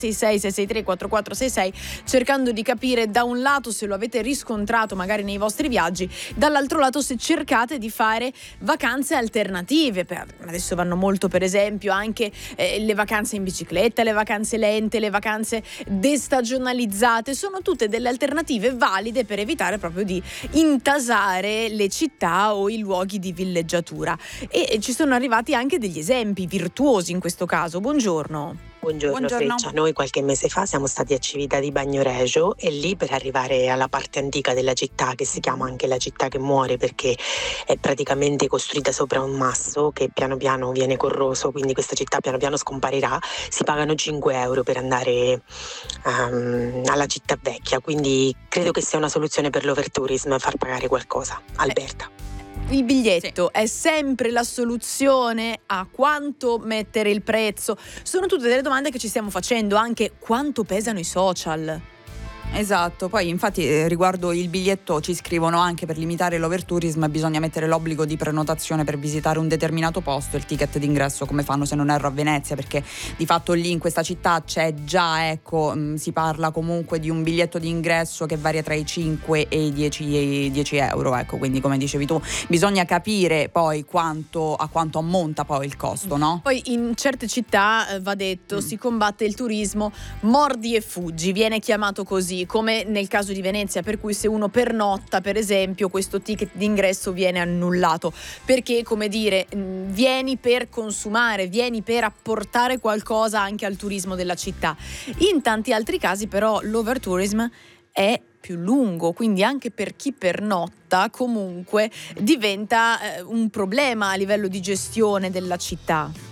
663 cercando di capire da un lato se lo avete riscontrato magari nei vostri viaggi, dall'altro lato se cercate di fare vacanze alternative. Adesso vanno molto per esempio anche le vacanze in bicicletta, le vacanze lente, le vacanze destagionalizzate, sono tutte delle alternative valide per evitare proprio di intasare le città o i luoghi di villeggiatura, e ci sono arrivati anche degli esempi virtuosi in questo caso. Buongiorno. Buongiorno Freccia, noi qualche mese fa siamo stati a Civita di Bagnoregio e lì per arrivare alla parte antica della città, che si chiama anche la città che muore perché è praticamente costruita sopra un masso che piano piano viene corroso, quindi questa città piano piano scomparirà, si pagano 5 euro per andare alla città vecchia, quindi credo che sia una soluzione per l'overtourism far pagare qualcosa. Alberta. Il biglietto è sempre la soluzione? A quanto mettere il prezzo? Sono tutte delle domande che ci stiamo facendo, anche quanto pesano i social. Esatto, poi infatti riguardo il biglietto ci scrivono anche: per limitare l'overtourism bisogna mettere l'obbligo di prenotazione per visitare un determinato posto e il ticket d'ingresso, come fanno se non erro a Venezia, perché di fatto lì in questa città c'è già, si parla comunque di un biglietto d'ingresso che varia tra i 5 e i 10 euro, quindi come dicevi tu bisogna capire poi a quanto ammonta poi il costo, no? Poi in certe città, va detto, si combatte il turismo mordi e fuggi, viene chiamato così, come nel caso di Venezia, per cui se uno pernotta per esempio questo ticket d'ingresso viene annullato, perché come dire, vieni per consumare, vieni per apportare qualcosa anche al turismo della città. In tanti altri casi però l'overtourism è più lungo, quindi anche per chi pernotta comunque diventa un problema a livello di gestione della città.